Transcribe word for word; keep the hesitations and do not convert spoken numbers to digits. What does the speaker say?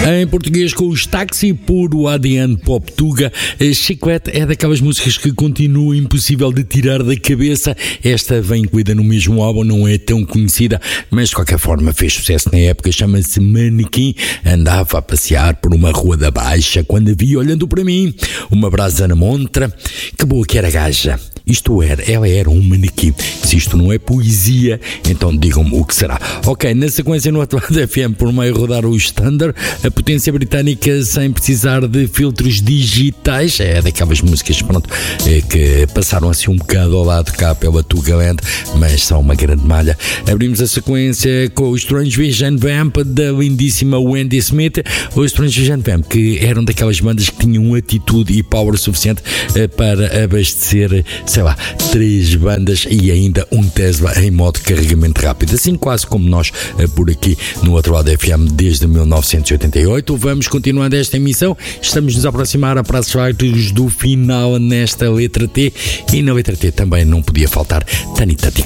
Em português com os Táxi por o A D N Pop Tuga. Chiclete é daquelas músicas que continua impossível de tirar da cabeça. Esta vem incluída no mesmo álbum, não é tão conhecida, mas de qualquer forma fez sucesso na época. Chama-se Manequim. Andava a passear por uma rua da Baixa quando a vi olhando para mim, uma brasa na montra. Que boa que era a gaja. Isto era, ela era um manequim. Se isto não é poesia, então digam-me o que será. Ok, na sequência no Atuado F M, por meio rodar o Standard, a potência britânica sem precisar de filtros digitais. É daquelas músicas, pronto, é, que passaram assim um bocado ao lado cá pela Tugaland, mas são uma grande malha. Abrimos a sequência com o Strange Vision Vamp da lindíssima Wendy Smith. O Strange Vision Vamp, que eram daquelas bandas que tinham atitude e power suficiente eh, para abastecer, sei lá, três bandas e ainda um Tesla em modo de carregamento rápido, assim quase como nós por aqui no Atuado F M desde mil novecentos e oitenta e oito. Vamos continuando esta emissão, estamos nos a aproximar a prazos do final nesta letra T, e na letra T também não podia faltar Tani Tati.